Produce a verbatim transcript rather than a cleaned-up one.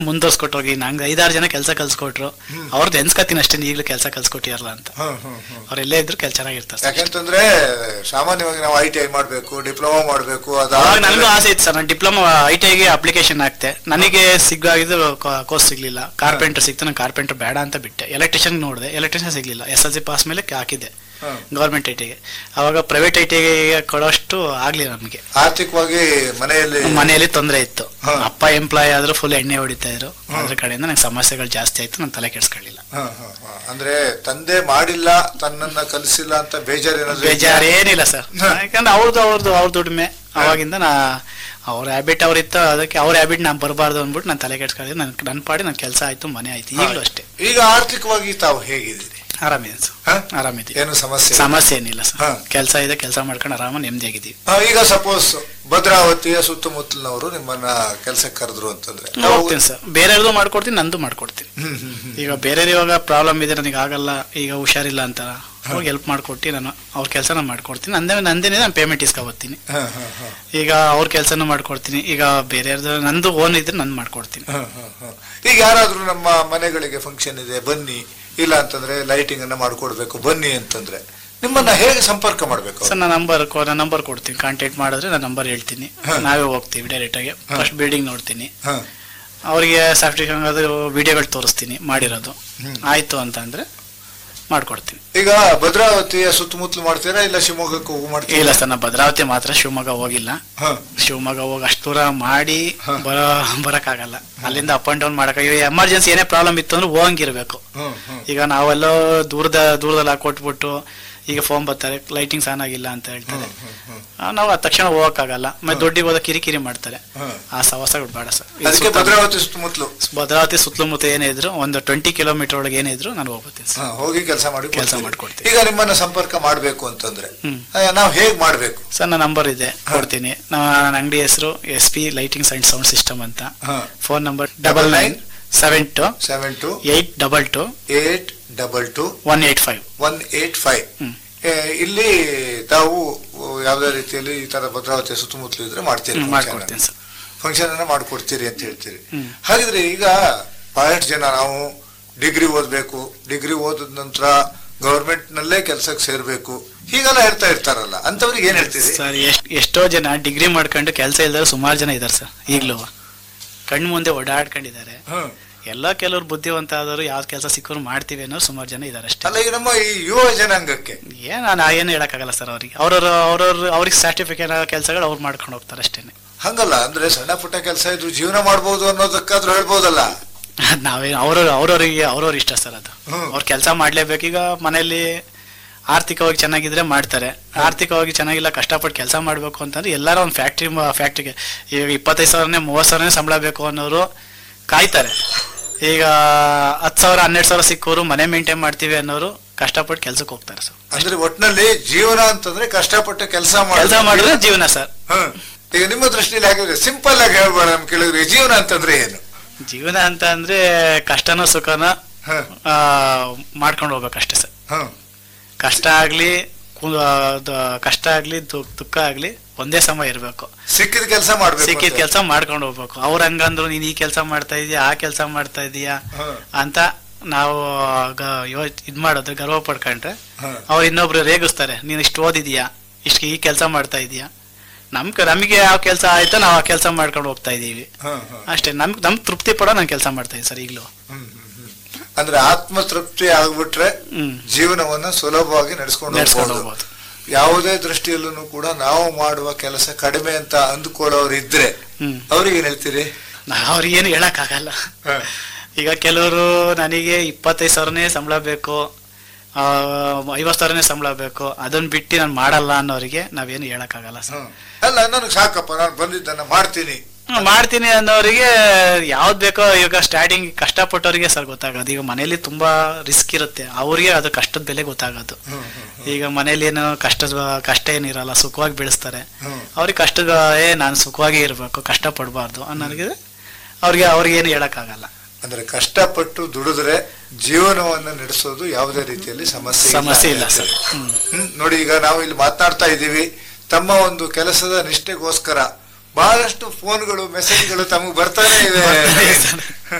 ಮುಂದುವರ್ಸ್ಕೊಟ್ಟೋಗಿ ನಂಗೆ ಐದಾರು ಜನ ಕೆಲಸ ಕಲ್ಸ್ಕೊಟ್ರು. ಅವ್ರದ್ದು ಎನ್ಸ್ಕತೀನಿ ಅಷ್ಟೇ, ಈಗಲೂ ಕೆಲಸ ಕಲ್ಸ್ಕೊಟ್ಟಿರಲ್ಲ ಅಂತ. ಅವ್ರೆಲ್ಲೇ ಇದ್ರು ಕೆಲ್ ಚೆನ್ನಾಗಿರ್ತಾರೆ. ಯಾಕೆಂತಂದ್ರೆ ಸಾಮಾನ್ಯವಾಗಿ ನಾವು ಐ ಟಿ ಐ ಮಾಡ್ಬೇಕು, ಡಿಪ್ಲೊಮಾ ಮಾಡ್ಬೇಕು. ಅವಾಗ ನನಗೂ ಆಸೆ ಇತ್ತು ಸರ್. ನಾನು ಡಿಪ್ಲೊಮಾ ಐ ಟಿ ಐಗೆ ಅಪ್ಲಿಕೇಶನ್ ಹಾಕ್ತೆ. ನನಗೆ ಸಿಗ್ಗಾಗಿದ್ದು ಕೋರ್ಸ್ ಸಿಗ್ಲಿಲ್ಲ. ಕಾರ್ಪೆಂಟರ್ ಸಿಕ್ತು, ನಾನು ಕಾರ್ಪೆಂಟರ್ ಬೇಡ ಅಂತ ಬಿಟ್ಟೆ. ಎಲೆಕ್ಟ್ರಿಷಿಯನ್ ನೋಡಿದೆ, ಎಲೆಕ್ಟ್ರಿಷಿಯನ್ ಸಿಗ್ಲಿಲ್ಲ. ಎಸ್ ಎಲ್ ಸಿ ಪಾಸ್ ಮೇಲೆ ಹಾಕಿದ್ದೆ ಗೌರ್ಮೆಂಟ್ ಐ ಟಿಗೆ. ಅವಾಗ ಪ್ರೈವೇಟ್ ಐ ಟಿಗೆ ಕೊಡೋಷ್ಟು ಆಗ್ಲಿಲ್ಲ ನಮಗೆ. ಆರ್ಥಿಕವಾಗಿ ಮನೆಯಲ್ಲಿ ಮನೆಯಲ್ಲಿ ತೊಂದರೆ ಇತ್ತು. ಅಪ್ಪ ಎಂಪ್ಲಾಯ್ ಆದ್ರೂ ಫುಲ್ ಎಣ್ಣೆ ಹೊಡಿತಾ ಇದ್ರು. ಅದ್ರ ಕಡೆಯಿಂದ ನಂಗೆ ಸಮಸ್ಯೆಗಳು ಜಾಸ್ತಿ ಆಯ್ತು. ನಾನು ತಲೆ ಕೆಡ್ಸ್ಕೊಳ್ಳಿಲ್ಲ. ಅಂದ್ರೆ ತಂದೆ ಮಾಡಿಲ್ಲ, ತನ್ನನ್ನ ಕಲಿಸಿಲ್ಲ ಅಂತ ಬೇಜಾರ ಬೇಜಾರೇನಿಲ್ಲ ಸರ್. ಯಾಕಂದ್ರೆ ಅವ್ರದ್ದು ಅವ್ರದ್ದು ಅವ್ರ ದುಡಿಮೆ. ಅವಾಗಿಂದ ನಾ ಅವ್ರ ಹ್ಯಾಬಿಟ್ ಅವ್ರಿತ್ತು, ಅದಕ್ಕೆ ಅವ್ರ ಹ್ಯಾಬಿಟ್ ನಾನು ಬರಬಾರ್ದು ಅಂದ್ಬಿಟ್ಟು ನಾನು ತಲೆ ಕೆಡ್ಸ್ಕೊಳ್ಳಿ. ನನ್ ನನ್ನ ಪಾಡಿ ನನ್ನ ಕೆಲಸ ಆಯ್ತು, ಮನೆ ಆಯ್ತು. ಈಗಲೂ ಅಷ್ಟೇ. ಈಗ ಆರ್ಥಿಕವಾಗಿ ತಾವು ಹೇಗಿದ್ದೀರಿ? ಆರಾಮಿದೆ ಸರ್, ಆರಾಮಿದೆ. ಏನು ಸಮಸ್ಯೆ ಸಮಸ್ಯೆ ಏನಿಲ್ಲ ಸರ್. ಕೆಲಸ ಇದೆ, ಕೆಲಸ ಮಾಡ್ಕೊಂಡು ಆರಾಮ ನೆಮ್ಮದಿಯಾಗಿದ್ದೀವಿ. ಈಗ ಸಪೋಸ್ ಭದ್ರಾವತಿಯ ಸುತ್ತಮುತ್ತಲಿನವರು ನಿಮ್ಮನ್ನ ಕೆಲಸಕ್ಕೆ ಕರೆದ್ರು ಅಂತಂದ್ರೆ ಹೋಗ್ತೀನಿ ಸರ್. ಬೇರೆಯವ್ರದ್ದು ಮಾಡ್ಕೊಡ್ತೀನಿ, ನಂದು ಮಾಡ್ಕೊಡ್ತೀನಿ. ಈಗ ಬೇರೆ ಇವಾಗ ಪ್ರಾಬ್ಲಮ್ ಇದೆ, ನನಗೆ ಆಗಲ್ಲ, ಈಗ ಹುಷಾರಿಲ್ಲ ಅಂತ ಹೋಗಿ ಹೆಲ್ಪ್ ಮಾಡ್ಕೊಟ್ಟು ನಾನು ಅವ್ರ ಕೆಲಸನ ಮಾಡ್ಕೊಡ್ತೀನಿ. ನಂದೇ ನಂದೇನೆ ನಾನು ಪೇಮೆಂಟ್ ಇಸ್ಕೊಬತ್ತೀನಿ. ಈಗ ಅವ್ರ ಕೆಲಸನೂ ಮಾಡ್ಕೊಡ್ತೀನಿ. ಈಗ ಬೇರೆಯವ್ರದ್ದು ನಂದು ಓನ್ ಇದ್ರೆ ನಾನು ಮಾಡ್ಕೊಡ್ತೀನಿ. ಈಗ ಯಾರಾದ್ರೂ ನಮ್ಮ ಮನೆಗಳಿಗೆ ಫಂಕ್ಷನ್ ಇದೆ ಬನ್ನಿ, ಇಲ್ಲ ಅಂತಂದ್ರೆ ಲೈಟಿಂಗ್ ಅನ್ನ ಮಾಡ್ಕೊಡ್ಬೇಕು ಬನ್ನಿ ಅಂತಂದ್ರೆ ನಿಮ್ಮನ್ನ ಹೇಗೆ ಸಂಪರ್ಕ ಮಾಡ್ಬೇಕು? ಸರ್ ನಾನು ನಂಬರ್ ನಾನು ನಂಬರ್ ಕೊಡ್ತೀನಿ. ಕಾಂಟ್ಯಾಕ್ಟ್ ಮಾಡಿದ್ರೆ ನಾನು ನಂಬರ್ ಹೇಳ್ತೀನಿ. ನಾವೇ ಹೋಗ್ತೀವಿ ಡೈರೆಕ್ಟ್ ಆಗಿ. ಫಸ್ಟ್ ಬಿಲ್ಡಿಂಗ್ ನೋಡ್ತೀನಿ, ಅವ್ರಿಗೆ ಸಾಫ್ಟ್ವೇರ್ ಅದು ವಿಡಿಯೋಗಳು ತೋರಿಸ್ತೀನಿ ಮಾಡಿರೋದು. ಆಯ್ತು ಅಂತ ಅಂದ್ರೆ ಮಾಡ್ಕೊಡ್ತೀನಿ. ಈಗ ಭದ್ರಾವತಿಯ ಸುತ್ತಮುತ್ತಲು ಮಾಡ್ತೀರಾ ಇಲ್ಲ ಶಿವಮೊಗ್ಗಕ್ಕೆ ಹೋಗಿ ಮಾಡ್ತೀರಾ? ಇಲ್ಲ ಸರ್, ನಾನು ಭದ್ರಾವತಿ ಮಾತ್ರ, ಶಿವಮೊಗ್ಗ ಹೋಗಿಲ್ಲ. ಶಿವಮೊಗ್ಗ ಹೋಗಿ ಅಷ್ಟು ದೂರ ಮಾಡಿ ಬರ ಬರಕ್ಕಾಗಲ್ಲ. ಅಲ್ಲಿಂದ ಅಪ್ ಅಂಡ್ ಡೌನ್ ಮಾಡಕ್ ಎಮರ್ಜೆನ್ಸಿ ಏನೇ ಪ್ರಾಬ್ಲಮ್ ಇತ್ತು ಅಂದ್ರೆ ಹೋಗಂಗಿರ್ಬೇಕು. ಈಗ ನಾವೆಲ್ಲೋ ದೂರದ ದೂರದಲ್ಲಿ ಹಾಕೊಟ್ಬಿಟ್ಟು ಈಗ ಫೋನ್ ಬರ್ತಾರೆ ಲೈಟಿಂಗ್ಸ್ ಆನ್ ಆಗಿಲ್ಲ ಅಂತ ಹೇಳ್ತಾರೆ. ನಾವು ಅದ ತಕ್ಷಣ ಹೋಗಕ್ಕಾಗಲ್ಲ. ಮತ್ತೆ ದೊಡ್ಡಿಗೆ ಹೋದ ಕಿರಿಕಿರಿ ಮಾಡ್ತಾರೆ. ಆ ಸವಾಸಗಳು ಬೇಡ ಸರ್. ಭದ್ರಾವತಿ ಸುತ್ತಮುತ್ತಲು ಭದ್ರಾವತಿ ಸುತ್ತಮುತ್ತ ಏನೇ ಇದ್ರು ಒಂದು ಟ್ವೆಂಟಿ ಕಿಲೋಮೀಟರ್ ಒಳಗೆ ಏನೇ ಇದ್ರು ನಾನು ಹೋಗ್ತೀನಿ, ಹೋಗಿ ಕೆಲಸ ಮಾಡಿ ಕೆಲಸ ಮಾಡ್ಕೊಡ್ತೀನಿ. ಈಗ ನಿಮ್ಮನ್ನ ಸಂಪರ್ಕ ಮಾಡ್ಬೇಕು ಅಂತಂದ್ರೆ ನಾವು ಹೇಗ್ ಮಾಡ್ಬೇಕು ಸರ್? ನನ್ನ ನಂಬರ್ ಇದೆ, ಕೊಡ್ತೀನಿ. ನನ್ನ ಅಂಗಡಿ ಹೆಸರು S P lightings and sound system ಅಂತ. Phone number double nine seven to seven to eight double two eight double two one eight five one eight five. ಇಲ್ಲಿ ತಾವು ಯಾವ್ದೇ ರೀತಿಯಲ್ಲಿ ಈ ತರ ಭದ್ರಾವತಿ ಸುತ್ತಮುತ್ತಲು ಇದ್ರೆ ಮಾಡ್ತೀರಿ, ಫಂಕ್ಷನ್ ಅನ್ನ ಮಾಡ್ಕೊಡ್ತೀರಿ ಅಂತ ಹೇಳ್ತೀರಿ. ಹಾಗಿದ್ರೆ ಈಗ ಬಹಳಷ್ಟು ಜನ ನಾವು ಡಿಗ್ರಿ ಓದ್ಬೇಕು, ಡಿಗ್ರಿ ಓದಿದ ನಂತರ ಗವರ್ಮೆಂಟ್ ನಲ್ಲೇ ಕೆಲ್ಸಕ್ಕೆ ಸೇರ್ಬೇಕು ಹೀಗೆಲ್ಲ ಹೇಳ್ತಾ ಇರ್ತಾರಲ್ಲ, ಅಂತವ್ರಿಗೆ ಏನ್ ಹೇಳ್ತೀರಿ? ಸರ್ ಎಷ್ಟೋ ಜನ ಡಿಗ್ರಿ ಮಾಡ್ಕೊಂಡು ಕೆಲಸ ಇಲ್ದಾರೆ ಸುಮಾರು ಜನ ಇದಾರೆ ಸರ್. ಈಗ್ಲೂ ಕಣ್ಣು ಮುಂದೆ ಓಡಾಡ್ಕೊಂಡಿದ್ದಾರೆ. ಎಲ್ಲ ಕೆಲವ್ರು ಬುದ್ಧಿವಂತ ಆದವರು ಯಾವ ಕೆಲಸ ಸಿಕ್ಕರು ಮಾಡ್ತೀವಿ ಅನ್ನೋ ಸುಮಾರು ಜನ ಇದಾರೆ ಅಷ್ಟೇ. ಅಲ್ಲ, ಈಗ ನಮ್ಮ ಈ ಯುವ ಜನಾಂಗಕ್ಕೆ ಏನ್ ನಾ ಏನು ಹೇಳಕ್ಕಾಗಲ್ಲ ಸರ್. ಅವ್ರಿಗೆ ಅವ್ರವ್ರ ಅವ್ರವ್ರ ಅವ್ರಿಗೆ ಸರ್ಟಿಫಿಕೇಟ್ ಕೆಲಸಗಳು ಅವ್ರು ಮಾಡ್ಕೊಂಡು ಹೋಗ್ತಾರೆ ಅಷ್ಟೇನೆ. ಹಂಗಲ್ಲ, ಅಂದ್ರೆ ಸಣ್ಣ ಪುಟ್ಟ ಕೆಲಸ ಇದ್ರು ಜೀವನ ಮಾಡ್ಬೋದು ಅನ್ನೋದಕ್ಕಾದ್ರೂ ಹೇಳ್ಬೋದಲ್ಲ. ನಾವೇ ಅವ್ರವ್ರ ಅವ್ರವ್ರಿಗೆ ಅವ್ರವ್ರ ಇಷ್ಟ ಸರ್. ಅದು ಅವ್ರ ಕೆಲಸ ಮಾಡ್ಲೇಬೇಕು. ಈಗ ಮನೆಯಲ್ಲಿ ಆರ್ಥಿಕವಾಗಿ ಚೆನ್ನಾಗಿದ್ರೆ ಮಾಡ್ತಾರೆ, ಆರ್ಥಿಕವಾಗಿ ಚೆನ್ನಾಗಿಲ್ಲ ಕಷ್ಟಪಟ್ಟು ಕೆಲಸ ಮಾಡ್ಬೇಕು ಅಂತಂದ್ರೆ ಎಲ್ಲಾರ ಒಂದು ಫ್ಯಾಕ್ಟ್ರಿ ಫ್ಯಾಕ್ಟ್ರಿಗೆ ಈಗ ಇಪ್ಪತ್ತೈದು ಸಾವಿರನೇ ಮೂವತ್ತು ಸಾವಿರನೇ ಸಂಬಳ ಬೇಕು ಅನ್ನೋರು ಕಾಯ್ತಾರೆ. ಈಗ ಹತ್ತು ಸಾವಿರ ಹನ್ನೆರಡು ಸಾವಿರ ಸಿಕ್ಕೋರು ಮನೆ ಮೇಂಟೈನ್ ಮಾಡ್ತೀವಿ ಅನ್ನೋರು ಕಷ್ಟಪಟ್ಟು ಕೆಲ್ಸಕ್ಕೆ ಹೋಗ್ತಾರೆ ಸರ್. ಅಂದ್ರೆ ಒಟ್ಟಿನಲ್ಲಿ ಜೀವನ ಅಂತಂದ್ರೆ ಕಷ್ಟಪಟ್ಟು ಕೆಲಸ ಕೆಲಸ ಮಾಡಿದ್ರೆ ಜೀವನ ಸರ್. ಈಗ ನಿಮ್ಮ ದೃಷ್ಟಿಯಲ್ಲಿ ಹಾಗಿದ್ರೆ ಸಿಂಪಲ್ ಆಗಿ ಹೇಳ್ಬೇಡ ನಮ್ ಕೇಳಿದ್ರೆ ಜೀವನ ಅಂತಂದ್ರೆ ಏನು? ಜೀವನ ಅಂತ ಅಂದ್ರೆ ಕಷ್ಟನೋ ಸುಖನ ಮಾಡ್ಕೊಂಡು ಹೋಗ್ಬೇಕಷ್ಟೇ ಸರ್. ಕಷ್ಟ ಆಗ್ಲಿ ಕಷ್ಟ ಆಗ್ಲಿ ದುಃಖ ಆಗ್ಲಿ ಒಂದೇ ಸಮ ಇರ್ಬೇಕು. ಸಿಕ್ಕಿದ ಕೆಲಸ ಮಾಡ್ಬೇಕು, ಸಿಕ್ಕಿದ ಕೆಲಸ ಮಾಡ್ಕೊಂಡು ಹೋಗ್ಬೇಕು. ಅವ್ರ ಹಂಗಂದ್ರು ನೀನ್ ಈ ಕೆಲಸ ಮಾಡ್ತಾ ಇದೀಯಾ ಆ ಕೆಲಸ ಮಾಡ್ತಾ ಇದೀಯಾ ಅಂತ ನಾವು ಇದ್ ಮಾಡೋದು ಗರ್ವ ಪಡ್ಕೊಂಡ್ರೆ ಅವ್ರು ಇನ್ನೊಬ್ರು ರೇಗಿಸ್ತಾರೆ. ನೀನ್ ಇಷ್ಟು ಓದಿದೀಯಾ, ಇಷ್ಟು ಈ ಕೆಲಸ ಮಾಡ್ತಾ ಇದೀಯಾ. ನಮ್ ನಮಗೆ ಯಾವ ಕೆಲಸ ಆಯ್ತಾ ನಾವ್ ಆ ಕೆಲಸ ಮಾಡ್ಕೊಂಡು ಹೋಗ್ತಾ ಇದೀವಿ ಅಷ್ಟೇ. ನಮ್ ನಮ್ ತೃಪ್ತಿ ಪಡೋ ನಾನ್ ಕೆಲಸ ಮಾಡ್ತಾ ಇದೀನಿ ಸರ್ ಈಗ್ಲೂ. ಅಂದ್ರೆ ಆತ್ಮ ತೃಪ್ತಿ ಆಗ್ಬಿಟ್ರೆ ಜೀವನವನ್ನ ಸುಲಭವಾಗಿ ನಡೆಸ್ಕೊಂಡು ಹೋಗ್ಬೋದು. ಯಾವುದೇ ದೃಷ್ಟಿಯಲ್ಲೂ ಕೂಡ ನಾವು ಮಾಡುವ ಕೆಲಸ ಕಡಿಮೆ ಅಂತ ಅಂದ್ಕೊಳ್ಳೋರು ಇದ್ರೆ ಅವ್ರಿಗೆ ಏನ್ ಹೇಳ್ತೀರಿ? ಅವ್ರಿಗೇನು ಹೇಳಕ್ ಆಗಲ್ಲ. ಈಗ ಕೆಲವರು ನನಗೆ ಇಪ್ಪತ್ತೈದು ಸಾವಿರನೇ ಸಂಬಳ ಬೇಕು, ಐವತ್ತು ಸಾವಿರನೇ ಸಂಬಳ ಬೇಕು, ಅದನ್ನ ಬಿಟ್ಟು ನಾನು ಮಾಡಲ್ಲ ಅನ್ನೋರಿಗೆ ನಾವೇನು ಹೇಳಕ್ ಆಗಲ್ಲ ಸರ್. ಅಲ್ಲ, ನನಗೆ ಸಾಕಪ್ಪ ನಾನು ಬಂದಿದ್ದನ್ನ ಮಾಡ್ತೀನಿ ಮಾಡ್ತೀನಿ ಅನ್ನೋರಿಗೆ ಯಾವ್ದು ಬೇಕೋ. ಈಗ ಸ್ಟಾರ್ಟಿಂಗ್ ಕಷ್ಟಪಟ್ಟವ್ರಿಗೆ ಸರ್ ಗೊತ್ತಾಗೋದು. ಈಗ ಮನೇಲಿ ತುಂಬಾ ರಿಸ್ಕ್ ಇರುತ್ತೆ, ಅವ್ರಿಗೆ ಅದು ಕಷ್ಟದ ಬೆಲೆ ಗೊತ್ತಾಗೋದು. ಈಗ ಮನೇಲಿ ಏನು ಕಷ್ಟ ಕಷ್ಟ ಏನಿರಲ್ಲ, ಸುಖವಾಗಿ ಬೆಳೆಸ್ತಾರೆ. ಅವ್ರಿಗೆ ಕಷ್ಟದ ಏ ನಾನು ಸುಖವಾಗಿ ಇರ್ಬೇಕು, ಕಷ್ಟ ಪಡಬಾರ್ದು ಅನ್ನೋರಿಗೆ ಅವ್ರಿಗೆ ಅವ್ರಿಗೆ ಏನು ಹೇಳಕ್ ಆಗಲ್ಲ. ಅಂದ್ರೆ ಕಷ್ಟಪಟ್ಟು ದುಡಿದ್ರೆ ಜೀವನವನ್ನ ನಡೆಸೋದು ಯಾವುದೇ ರೀತಿಯಲ್ಲಿ ಸಮಸ್ಯೆ ಸಮಸ್ಯೆ ಇಲ್ಲ ಸರ್. ನೋಡಿ, ಈಗ ನಾವು ಇಲ್ಲಿ ಮಾತನಾಡ್ತಾ ಇದ್ದೀವಿ, ತಮ್ಮ ಒಂದು ಕೆಲಸದ ನಿಷ್ಠೆಗೋಸ್ಕರ ಬಹಳಷ್ಟು ಫೋನ್ಗಳು ಮೆಸೇಜ್ಗಳು ತಮಗೆ ಬರ್ತಾನೆ ಇವೆ.